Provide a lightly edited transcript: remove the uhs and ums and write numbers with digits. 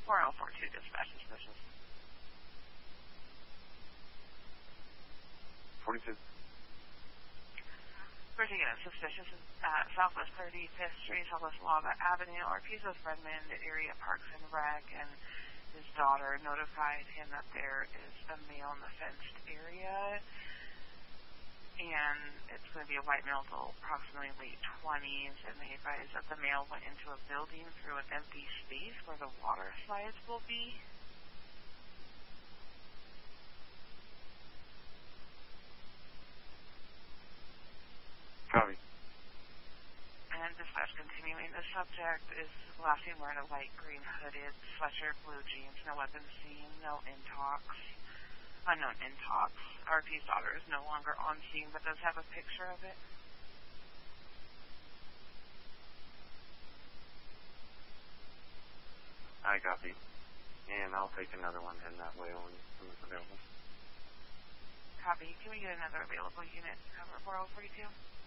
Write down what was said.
4042 dispatch suspicious. 42. First unit suspicious at Southwest 35th Street, Southwest Lava Avenue, Arpezos Redmond area Parks and Rec, and his daughter notified him that there is a male in the fenced area, and it's going to be a white male till approximately late 20s, and they advised that the male went into a building through an empty space where the water slides will be. Copy. And dispatch continuing. The subject is last seen wearing a light green hooded sweatshirt, blue jeans, no weapons seen, no intox, unknown intox. RP's daughter is no longer on scene, but does have a picture of it. I copy. And I'll take another one heading that way when it's available. Copy. Can we get another available unit to cover 4042?